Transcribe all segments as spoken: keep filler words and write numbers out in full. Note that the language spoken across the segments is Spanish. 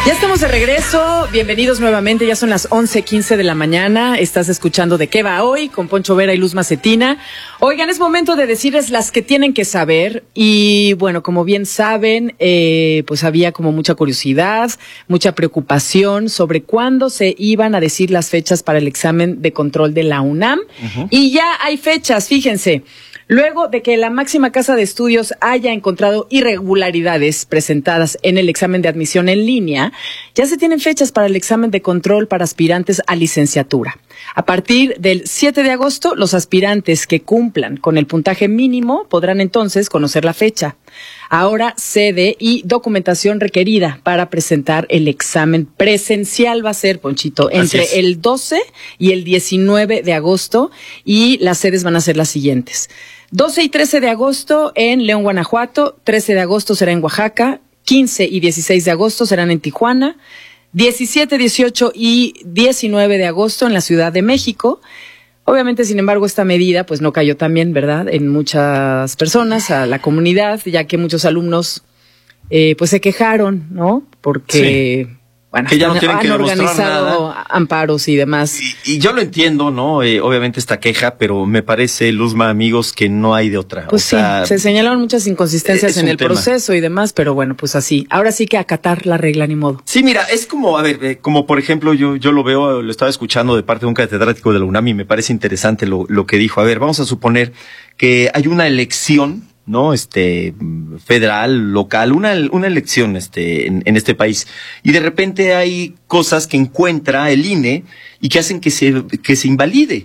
Ya estamos de regreso, bienvenidos nuevamente, ya son las once quince de la mañana, estás escuchando De Qué Va Hoy con Poncho Vera y Luz Macetina. Oigan, es momento de decirles las que tienen que saber y bueno, como bien saben, eh, pues había como mucha curiosidad, mucha preocupación sobre cuándo se iban a decir las fechas para el examen de control de la UNAM. Uh-huh. Y ya hay fechas, fíjense. Luego de que la máxima casa de estudios haya encontrado irregularidades presentadas en el examen de admisión en línea, ya se tienen fechas para el examen de control para aspirantes a licenciatura. A partir del siete de agosto, los aspirantes que cumplan con el puntaje mínimo podrán entonces conocer la fecha. Ahora, sede y documentación requerida para presentar el examen presencial va a ser, Ponchito, entre el doce y el diecinueve de agosto, y las sedes van a ser las siguientes. doce y trece de agosto en León, Guanajuato, trece de agosto será en Oaxaca, quince y dieciséis de agosto serán en Tijuana, diecisiete, dieciocho y diecinueve de agosto en la Ciudad de México. Obviamente, sin embargo, esta medida pues no cayó tan bien, ¿verdad?, en muchas personas, a la comunidad, ya que muchos alumnos eh, pues se quejaron, ¿no? Porque... Sí. Bueno, que ya no han, tienen han que organizado nada. amparos y demás. Y, y yo lo entiendo, ¿no? Eh, obviamente esta queja, pero me parece, Luzma, amigos, que no hay de otra. Pues o sea, sí, se señalaron muchas inconsistencias en el tema. proceso y demás, pero bueno, pues así. Ahora sí que acatar la regla, ni modo. Sí, mira, es como, a ver, eh, como por ejemplo, yo yo lo veo, lo estaba escuchando de parte de un catedrático de la UNAM y me parece interesante lo, lo que dijo. A ver, vamos a suponer que hay una elección, ¿no? Este, federal, local, una, una elección, este, en, en este país. Y de repente hay cosas que encuentra el I N E y que hacen que se, que se invalide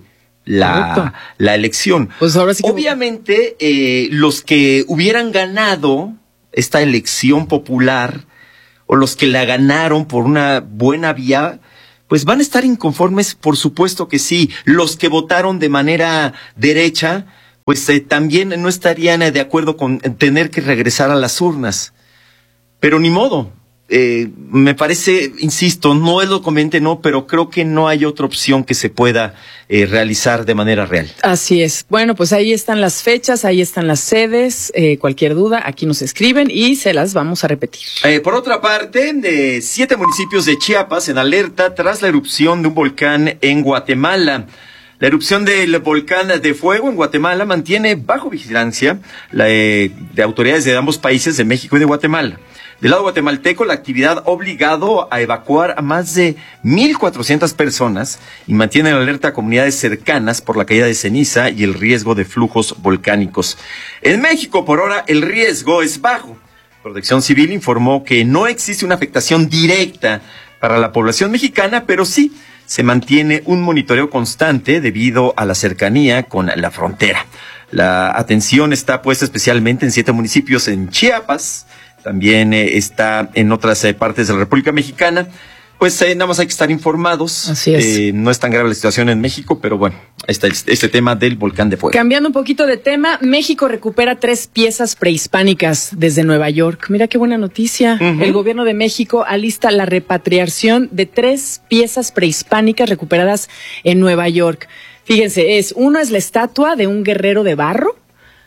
la, la elección. Pues ahora sí que... Obviamente, eh, los que hubieran ganado esta elección popular, o los que la ganaron por una buena vía, pues van a estar inconformes, por supuesto que sí. Los que votaron de manera derecha, pues eh, también no estarían eh, de acuerdo con tener que regresar a las urnas. Pero ni modo. Eh, me parece, insisto, no es lo conveniente, no, pero creo que no hay otra opción que se pueda eh, realizar de manera real. Así es. Bueno, pues ahí están las fechas, ahí están las sedes. Eh, cualquier duda, aquí nos escriben y se las vamos a repetir. Eh, por otra parte, de siete municipios de Chiapas en alerta tras la erupción de un volcán en Guatemala. La erupción del volcán de fuego en Guatemala mantiene bajo vigilancia la, eh, de autoridades de ambos países, de México y de Guatemala. Del lado guatemalteco, la actividad ha obligado a evacuar a más de mil cuatrocientas personas y mantiene en alerta a comunidades cercanas por la caída de ceniza y el riesgo de flujos volcánicos. En México, por ahora, el riesgo es bajo. Protección Civil informó que no existe una afectación directa para la población mexicana, pero sí se mantiene un monitoreo constante debido a la cercanía con la frontera. La atención está puesta especialmente en siete municipios en Chiapas, también eh, está en otras eh, partes de la República Mexicana. Pues eh, nada más hay que estar informados. Así es. Eh, no es tan grave la situación en México, pero bueno, está este tema del volcán de fuego. Cambiando un poquito de tema, México recupera tres piezas prehispánicas desde Nueva York. Mira qué buena noticia. Uh-huh. El gobierno de México alista la repatriación de tres piezas prehispánicas recuperadas en Nueva York. Fíjense, es uno es la estatua de un guerrero de barro,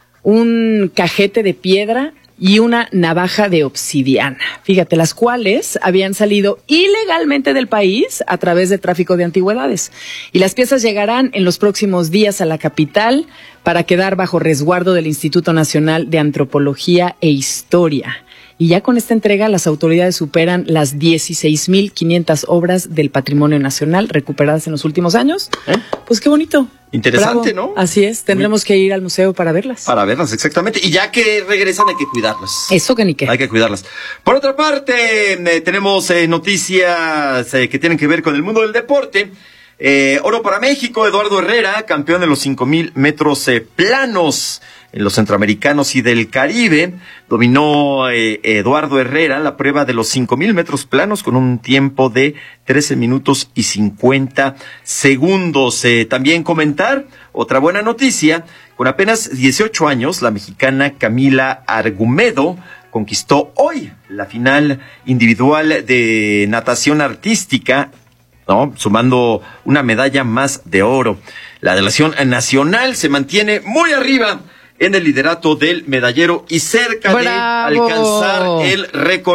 un cajete de piedra y una navaja de obsidiana. Fíjate, las cuales habían salido ilegalmente del país a través de tráfico de antigüedades. Y las piezas llegarán en los próximos días a la capital para quedar bajo resguardo del Instituto Nacional de Antropología e Historia. Y ya con esta entrega, las autoridades superan las dieciséis mil quinientas obras del patrimonio nacional recuperadas en los últimos años. ¿Eh? Pues qué bonito. Interesante, Bravo. ¿no? Así es, tendremos que ir al museo para verlas. Para verlas, exactamente. Y ya que regresan, hay que cuidarlas. Eso que ni qué. Hay que cuidarlas. Por otra parte, eh, tenemos eh, noticias eh, que tienen que ver con el mundo del deporte. Eh, oro para México, Eduardo Herrera, campeón de los cinco mil metros eh, planos en los centroamericanos y del Caribe. Dominó eh, Eduardo Herrera la prueba de los cinco mil metros planos con un tiempo de trece minutos y cincuenta segundos. Eh, también comentar otra buena noticia. Con apenas dieciocho años, la mexicana Camila Argumedo conquistó hoy la final individual de natación artística, ¿no?, sumando una medalla más de oro. La delegación nacional se mantiene muy arriba en el liderato del medallero y cerca ¡Bravo! De alcanzar el récord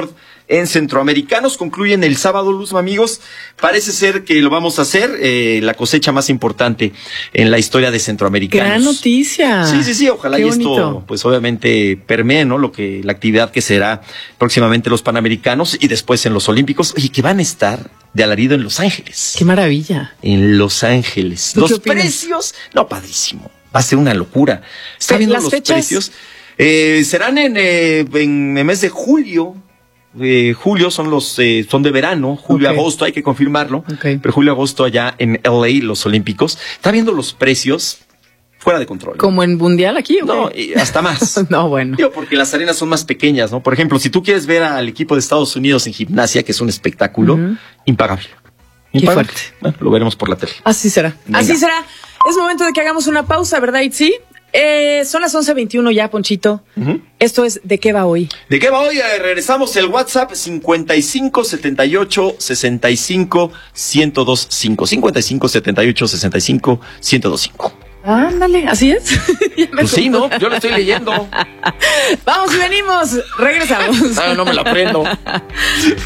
en centroamericanos. Concluyen el sábado, Luz, amigos. Parece ser que lo vamos a hacer, eh, la cosecha más importante en la historia de centroamericanos. Gran noticia. Sí, sí, sí, ojalá Qué y esto, bonito. pues obviamente permee, ¿no? Lo que, la actividad que será próximamente los Panamericanos y después en los Olímpicos. Oye, que van a estar de alarido en Los Ángeles. Qué maravilla. En Los Ángeles. ¿Tú Los qué opinas? precios, no, padrísimo. Va a ser una locura. Está viendo ¿Las los fechas? precios. Eh, serán en, eh, en el mes de julio. Eh, julio son los eh, son de verano, julio, Ok. agosto, hay que confirmarlo. Ok. Pero julio, agosto allá en L A, los Olímpicos. Está viendo los precios fuera de control. ¿Como en mundial aquí? ¿o No, qué? y hasta más. No, bueno. Digo, porque las arenas son más pequeñas, ¿no? Por ejemplo, si tú quieres ver al equipo de Estados Unidos en gimnasia, que es un espectáculo, Ujú. impagable. Qué Impagable. fuerte. Bueno, lo veremos por la tele. Así será. Venga. Así será. Es momento de que hagamos una pausa, ¿verdad, Itzi? Eh, son las once veintiuno ya, Ponchito. Ujú. Esto es ¿De qué va hoy? ¿De qué va hoy? Eh, regresamos el WhatsApp cincuenta y cinco setenta y ocho sesenta y cinco ciento veinticinco. cincuenta y cinco setenta y ocho sesenta y cinco ciento veinticinco. Ándale, así es. Ya me Pues sí, acordé. ¿no? Yo lo estoy leyendo. Vamos y venimos. Regresamos. Ah, no me lo aprendo.